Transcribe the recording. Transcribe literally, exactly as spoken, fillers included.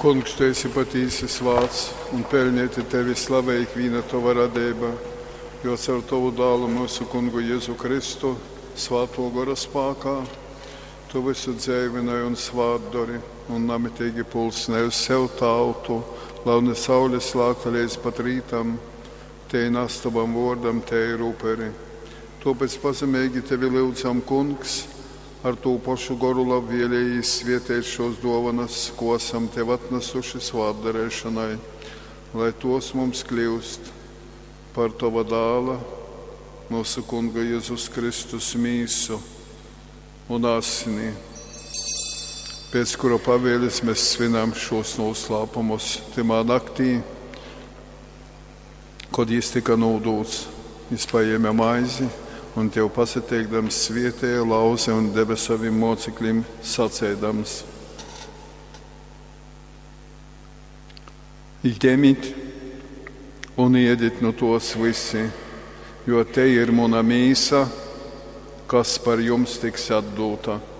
Kungs, tu esi patīsis vārds, un pelnieti tevi slavēk vīna tava radība, jo caur tavu dālu mūsu Kungu Jēzu Kristu, svāto gara spākā, tu visu dzēvināji un svātdori, un namitīgi pulsnēji uz sev tautu, launi saules lākta līdz pat rītam, te nastavam vordam, te rūperi. Tāpēc pazemīgi tevi lūdzam, Kungs, ar to pašu goru labvēlēji svietēt šos dovanas, ko esam tev atnesuši svātdarēšanai, lai tos mums kļūst par tava dāla, mūsu Kunga Jēzus Kristus mīsu un asinī, pēc kura pavēles mēs svinām šos noslēpumus timā naktī, kad jis tika nodūts, jis paēma maizi un tev pasateikdams svietēja lauze un deva saviem mocekļiem sacēdams: Ņemiet un ēdiet no tos visi, jo te ir mana mīsa, kas par jums tiks atdota.